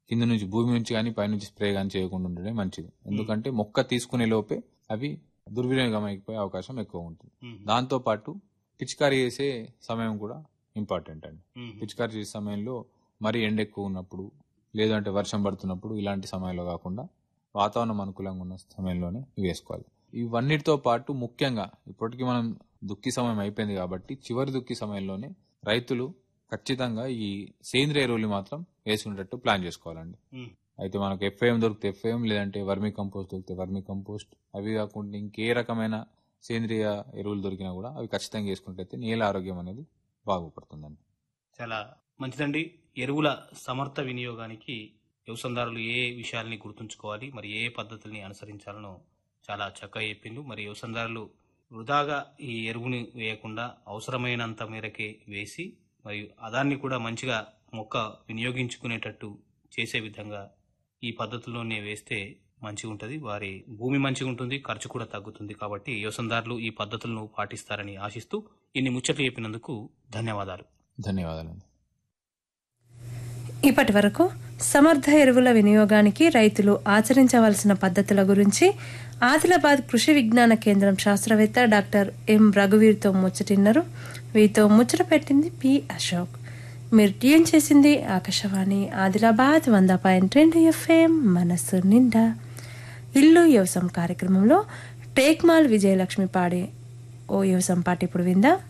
కింద నుంచి భూమి నుంచి కానీ పైనుంచి స్ప్రే కానీ చేయకుండా ఉండడమే మంచిది. ఎందుకంటే మొక్క తీసుకునే లోపే అవి దుర్వినియోగం అయిపోయే అవకాశం ఎక్కువ ఉంటుంది. దాంతో పాటు పిచికారీ చేసే సమయం కూడా ఇంపార్టెంట్ అండి. పిచికారీ చేసే సమయంలో మరీ ఎండ ఎక్కువ ఉన్నప్పుడు లేదంటే వర్షం పడుతున్నప్పుడు ఇలాంటి సమయంలో కాకుండా వాతావరణం అనుకూలంగా ఉన్న సమయంలోనే వేసుకోవాలి. ఇవన్నిటితో పాటు ముఖ్యంగా ఇప్పటికీ మనం దుక్కి సమయం అయిపోయింది కాబట్టి చివరి దుక్కి సమయంలోనే రైతులు ఖచ్చితంగా ఈ సేంద్రియ ఎరువులు మాత్రం వేసుకునేటట్టు ప్లాన్ చేసుకోవాలండి. అయితే మనకు ఎఫ్ఐఎం దొరికితే ఎఫ్ఐఎం, లేదంటే వర్మీ కంపోస్ట్ దొరికితే వర్మీ కంపోస్ట్, అవి కాకుండా ఇంకే రకమైన సేంద్రియ ఎరువులు దొరికినా కూడా అవి ఖచ్చితంగా వేసుకుంటే నేల ఆరోగ్యం అనేది బాగుపడుతుందండి. చాలా మంచిదండి. ఎరువుల సమర్థ వినియోగానికి వ్యవసాయదారులు ఏ విషయాల్ని గుర్తుంచుకోవాలి, మరి ఏ పద్ధతుల్ని అనుసరించాలనో చాలా చక్కగా చెప్పిండు. మరి వ్యవసాయదారులు వృధాగా ఈ ఎరువుని వేయకుండా అవసరమైనంత మేరకే వేసి మరియు అదాన్ని కూడా మంచిగా మొక్క వినియోగించుకునేటట్టు చేసే విధంగా ఈ పద్ధతుల్లోనే వేస్తే మంచిగా ఉంటుంది. వారి భూమి మంచిగా ఉంటుంది, ఖర్చు కూడా తగ్గుతుంది. కాబట్టి వ్యవసాయదారులు ఈ పద్ధతులను పాటిస్తారని ఆశిస్తూ ఇన్ని ముచ్చట్లు చెప్పినందుకు ధన్యవాదాలు. ధన్యవాదాలండి. ఇప్పటి వరకు సమర్థ ఎరువుల వినియోగానికి రైతులు ఆచరించవలసిన పద్ధతుల గురించి ఆదిలాబాద్ కృషి విజ్ఞాన కేంద్రం శాస్త్రవేత్త డాక్టర్ ఎం రఘువీర్తో ముచ్చటిన్నారు. వీరితో ముచ్చట పెట్టింది పి అశోక్. మీరు ట్యూన్ చేసింది ఆకాశవాణి ఆదిలాబాద్ 100.2 FM మనస్సు నిండా. ఇల్లు వ్యవసాయం కార్యక్రమంలో టేక్మాల్ విజయలక్ష్మి పాడే ఓ వ్యవసాయం పాట ఇప్పుడు విందా.